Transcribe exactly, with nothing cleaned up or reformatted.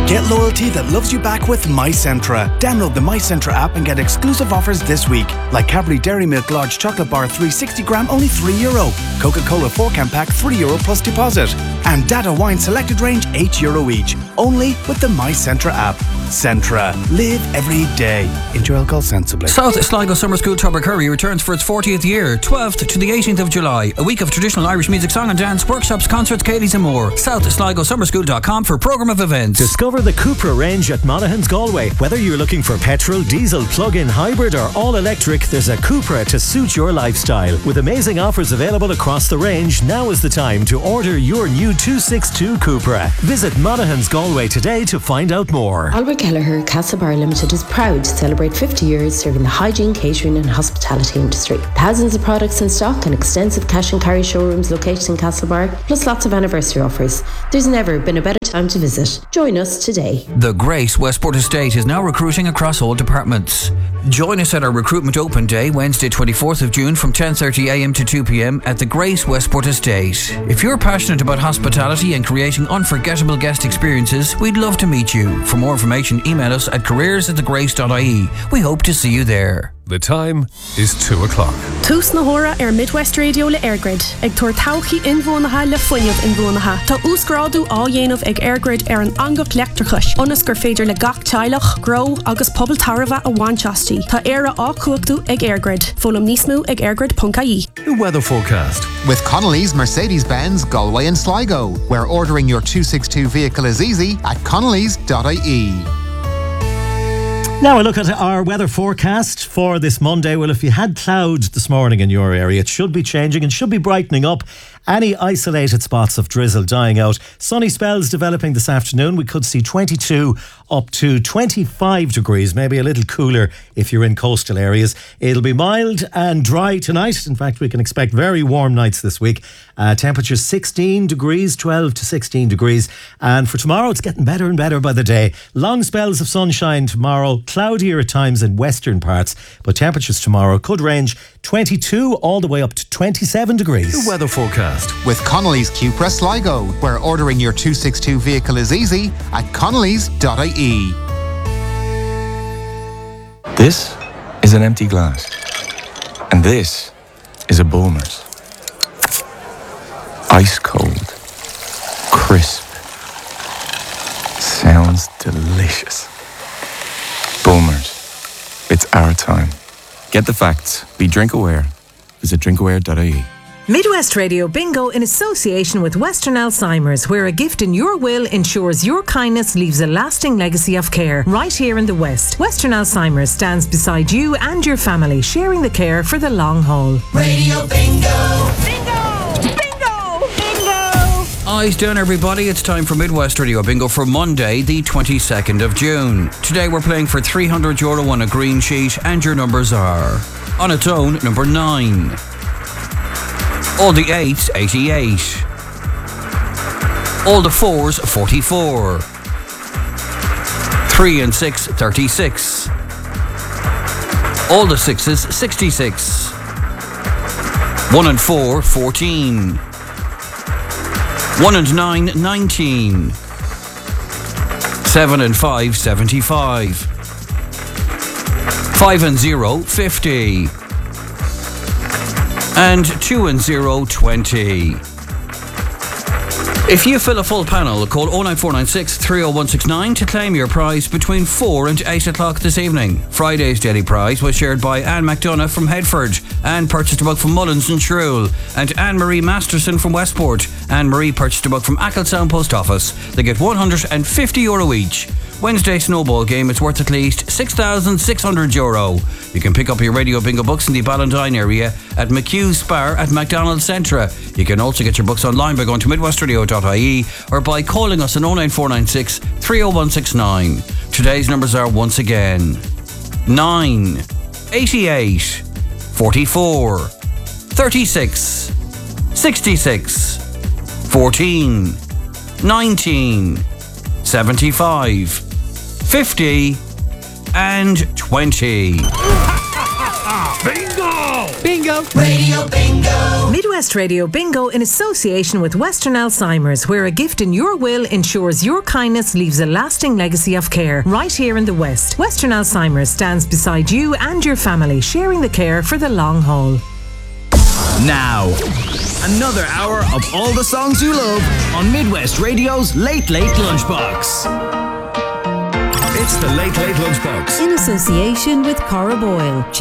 Get loyalty that loves you back with MyCentra. Download the MyCentra app and get exclusive offers this week. Like Cadbury Dairy Milk Large Chocolate Bar three hundred sixty gram, only three euro. Coca-Cola four can pack, three euro plus deposit. And Data Wine Selected Range, eight euro each. Only with the MyCentra app. Centra. Live every day. Enjoy alcohol sensibly. South Sligo Summer School Tubbercurry returns for its fortieth year, twelfth to the eighteenth of July. A week of traditional Irish music, song and dance, workshops, concerts, Katie's and more. south sligo summer school dot com for programme of events. Discover the Cupra range at Monaghan's Galway. Whether you're looking for petrol, diesel, plug-in, hybrid or all-electric, there's a Cupra to suit your lifestyle. With amazing offers available across the range, now is the time to order your new two sixty-two Cupra. Visit Monaghan's Galway today to find out more. Albert Kelleher Castlebar Limited is proud to celebrate fifty years serving the hygiene, catering and hospitality industry. Thousands of products in stock and extensive cash and carry showrooms located in Castlebar, plus lots of anniversary offers. There's never been a better time to visit. Join us today. The Grace Westport Estate is now recruiting across all departments. Join us at our Recruitment Open Day, Wednesday twenty-fourth of June from ten thirty a m to two p m at the Grace Westport Estate. If you're passionate about hospitality and creating unforgettable guest experiences, we'd love to meet you. For more information, email us at careers at the grace dot I E. We hope to see you there. The time is two o'clock. Tús na hóra ar Midwest Radio le Airgrid. Ag tuair tauchaí inmhónatha le foiineamh inmhónatha. Tá úscrádu á dhéanamh ag Airgrid ar an angach leachtrachais. Onas gur féidir le gach teilech, grow agus pobl tarva a bhainteastí. Tá éire á cuachtaú ag Airgrid. Fólam níos mó ag airgrid dot I E. The weather forecast. With Connolly's Mercedes-Benz Galway and Sligo, where ordering your two sixty-two vehicle is easy at connellys dot I E. Now a look at our weather forecast for this Monday. Well, if you had clouds this morning in your area, it should be changing and should be brightening up. Any isolated spots of drizzle dying out. Sunny spells developing this afternoon. We could see twenty-two up to twenty-five degrees, maybe a little cooler if you're in coastal areas. It'll be mild and dry tonight. In fact, we can expect very warm nights this week. Uh, temperatures sixteen degrees, twelve to sixteen degrees. And for tomorrow, it's getting better and better by the day. Long spells of sunshine tomorrow, cloudier at times in western parts. But temperatures tomorrow could range twenty-two all the way up to twenty-seven degrees. The weather forecast. With Connolly's Cupra Sligo, where ordering your two sixty-two vehicle is easy at connellys dot I E. This is an empty glass. And this is a Bulmers. Ice cold. Crisp. Sounds delicious. Bulmers. It's our time. Get the facts. Be drink aware. Visit drink aware dot I E. Midwest Radio Bingo in association with Western Alzheimer's, where a gift in your will ensures your kindness leaves a lasting legacy of care right here in the West. Western Alzheimer's stands beside you and your family, sharing the care for the long haul. Radio Bingo! Bingo! Bingo! Bingo! Eyes down, everybody. It's time for Midwest Radio Bingo for Monday, the twenty-second of June. Today we're playing for three hundred euro on a green sheet, and your numbers are: on its own, number nine. All the eights, eighty-eight. All the fours, forty-four. Three and six, thirty-six. All the sixes, sixty-six. One and four, fourteen. One and nine, nineteen. Seven and five, seventy-five. Five and zero, fifty. And two and zero, twenty. If you fill a full panel, call oh nine four nine six, three oh one six nine to claim your prize between four and eight o'clock this evening. Friday's daily prize was shared by Anne McDonough from Headford. Anne purchased a book from Mullins and Shrewell. And Anne-Marie Masterson from Westport. Anne-Marie purchased a book from Ackelsound Post Office. They get one hundred fifty euro each. Wednesday snowball game is worth at least six thousand six hundred euro. You can pick up your Radio Bingo books in the Ballantine area at McHugh's Spar at McDonald's Centra. You can also get your books online by going to midwest radio dot I E or by calling us on oh nine four nine six, three oh one six nine. Today's numbers are once again nine, eighty-eight, forty-four, thirty-six, sixty-six, fourteen, nineteen, seventy-five, fifty and twenty. Bingo! Bingo. Radio Bingo. Midwest Radio Bingo in association with Western Alzheimer's, where a gift in your will ensures your kindness leaves a lasting legacy of care. Right here in the West, Western Alzheimer's stands beside you and your family, sharing the care for the long haul. Now, another hour of all the songs you love on Midwest Radio's Late Late Lunchbox. It's the Late Late Lunchbox. In association with Cora Boyle.